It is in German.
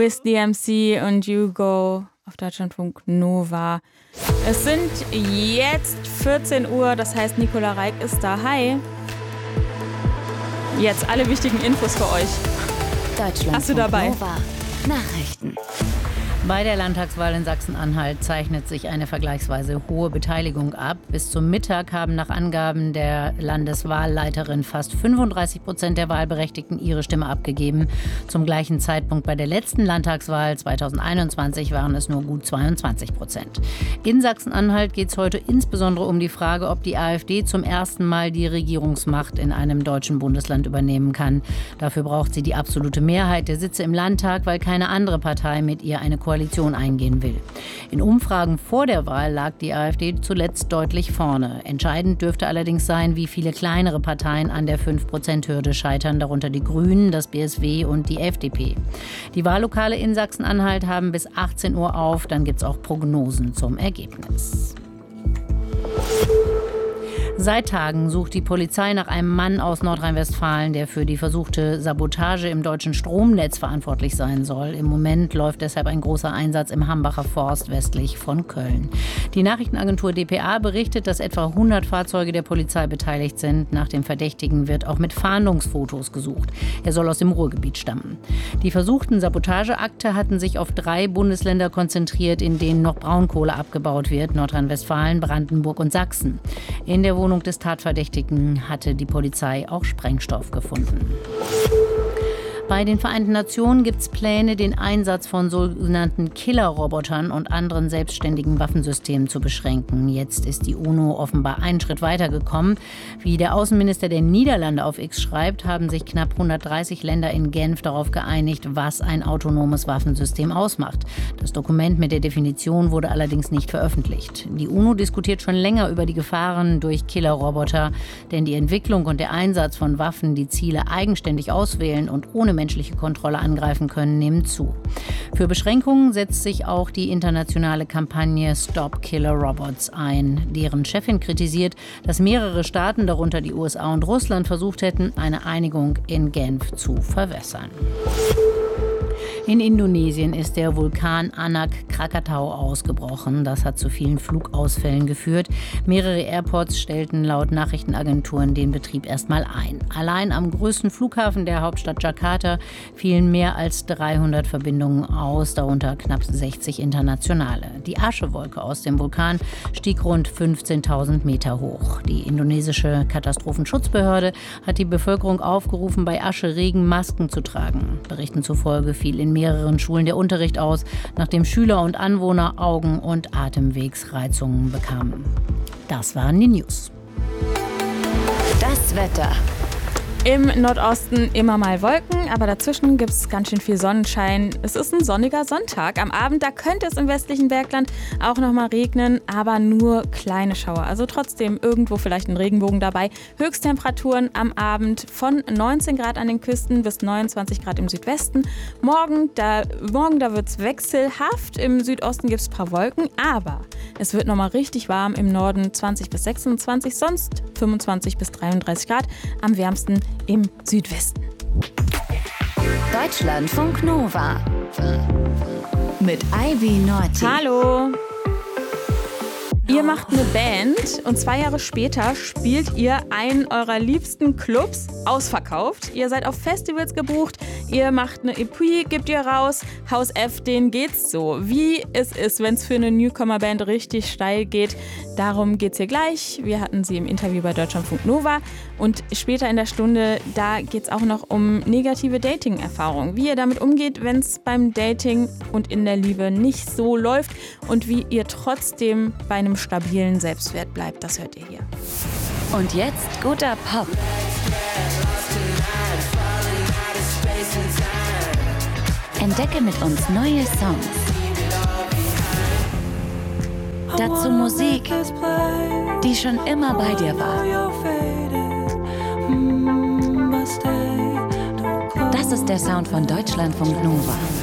Alice DMC und You Go auf Deutschlandfunk Nova. Es sind jetzt 14 Uhr, das heißt Nicola Reik ist da. Hi. Jetzt alle wichtigen Infos für euch. Deutschlandfunk Hast du dabei? Nova Nachrichten. Bei der Landtagswahl in Sachsen-Anhalt zeichnet sich eine vergleichsweise hohe Beteiligung ab. Bis zum Mittag haben nach Angaben der Landeswahlleiterin fast 35% der Wahlberechtigten ihre Stimme abgegeben. Zum gleichen Zeitpunkt bei der letzten Landtagswahl 2021 waren es nur gut 22%. In Sachsen-Anhalt geht es heute insbesondere um die Frage, ob die AfD zum ersten Mal die Regierungsmacht in einem deutschen Bundesland übernehmen kann. Dafür braucht sie die absolute Mehrheit der Sitze im Landtag, weil keine andere Partei mit ihr eine Koalition eingehen will. In Umfragen vor der Wahl lag die AfD zuletzt deutlich vorne. Entscheidend dürfte allerdings sein, wie viele kleinere Parteien an der 5%-Hürde scheitern, darunter die Grünen, das BSW und die FDP. Die Wahllokale in Sachsen-Anhalt haben bis 18 Uhr auf, dann gibt es auch Prognosen zum Ergebnis. Seit Tagen sucht die Polizei nach einem Mann aus Nordrhein-Westfalen, der für die versuchte Sabotage im deutschen Stromnetz verantwortlich sein soll. Im Moment läuft deshalb ein großer Einsatz im Hambacher Forst westlich von Köln. Die Nachrichtenagentur dpa berichtet, dass etwa 100 Fahrzeuge der Polizei beteiligt sind. Nach dem Verdächtigen wird auch mit Fahndungsfotos gesucht. Er soll aus dem Ruhrgebiet stammen. Die versuchten Sabotageakte hatten sich auf 3 Bundesländer konzentriert, in denen noch Braunkohle abgebaut wird: Nordrhein-Westfalen, Brandenburg und Sachsen. In der Wohnung des Tatverdächtigen hatte die Polizei auch Sprengstoff gefunden. Bei den Vereinten Nationen gibt es Pläne, den Einsatz von sogenannten Killerrobotern und anderen selbstständigen Waffensystemen zu beschränken. Jetzt ist die UNO offenbar einen Schritt weitergekommen. Wie der Außenminister der Niederlande auf X schreibt, haben sich knapp 130 Länder in Genf darauf geeinigt, was ein autonomes Waffensystem ausmacht. Das Dokument mit der Definition wurde allerdings nicht veröffentlicht. Die UNO diskutiert schon länger über die Gefahren durch Killerroboter, denn die Entwicklung und der Einsatz von Waffen, die Ziele eigenständig auswählen und ohne menschliche Kontrolle angreifen können, nehmen zu. Für Beschränkungen setzt sich auch die internationale Kampagne Stop Killer Robots ein. Deren Chefin kritisiert, dass mehrere Staaten, darunter die USA und Russland, versucht hätten, eine Einigung in Genf zu verwässern. In Indonesien ist der Vulkan Anak Krakatau ausgebrochen. Das hat zu vielen Flugausfällen geführt. Mehrere Airports stellten laut Nachrichtenagenturen den Betrieb erstmal ein. Allein am größten Flughafen der Hauptstadt Jakarta fielen mehr als 300 Verbindungen aus, darunter knapp 60 internationale. Die Aschewolke aus dem Vulkan stieg rund 15.000 Meter hoch. Die indonesische Katastrophenschutzbehörde hat die Bevölkerung aufgerufen, bei Ascheregen Masken zu tragen. Berichten zufolge fiel in mehreren Schulen der Unterricht aus, nachdem Schüler und Anwohner Augen- und Atemwegsreizungen bekamen. Das waren die News. Das Wetter. Im Nordosten immer mal Wolken, aber dazwischen gibt es ganz schön viel Sonnenschein. Es ist ein sonniger Sonntag. Am Abend, da könnte es im westlichen Bergland auch noch mal regnen, aber nur kleine Schauer. Also trotzdem irgendwo vielleicht ein Regenbogen dabei. Höchsttemperaturen am Abend von 19 Grad an den Küsten bis 29 Grad im Südwesten. Morgen da wird es wechselhaft. Im Südosten gibt es ein paar Wolken, aber es wird noch mal richtig warm. Im Norden 20 bis 26, sonst 25 bis 33 Grad. Am wärmsten im Südwesten. Deutschlandfunk Nova mit Ivy Norti. Hallo! Ihr macht eine Band und 2 Jahre später spielt ihr einen eurer liebsten Clubs ausverkauft. Ihr seid auf Festivals gebucht, ihr macht eine EP, gebt ihr raus. Haus F, denen geht's so. Wie es ist, wenn es für eine Newcomer-Band richtig steil geht, darum geht's hier gleich. Wir hatten sie im Interview bei Deutschlandfunk Nova und später in der Stunde, da geht's auch noch um negative Dating-Erfahrungen. Wie ihr damit umgeht, wenn es beim Dating und in der Liebe nicht so läuft und wie ihr trotzdem bei einem stabilen Selbstwert bleibt, das hört ihr hier. Und jetzt guter Pop. Entdecke mit uns neue Songs. Dazu Musik, die schon immer bei dir war. Das ist der Sound von Deutschlandfunk Nova.